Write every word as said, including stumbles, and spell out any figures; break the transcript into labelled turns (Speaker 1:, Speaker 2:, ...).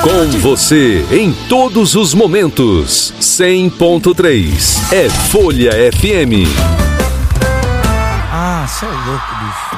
Speaker 1: Com você em todos os momentos. cem ponto três é Folha F M.
Speaker 2: Ah, você é louco, bicho.